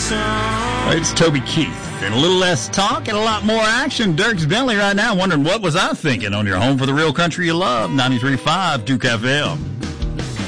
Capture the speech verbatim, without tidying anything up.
It's Toby Keith. And a little less talk and a lot more action. Dierks Bentley right now wondering what was I thinking on your home for the real country you love. ninety-three point five Duke F M.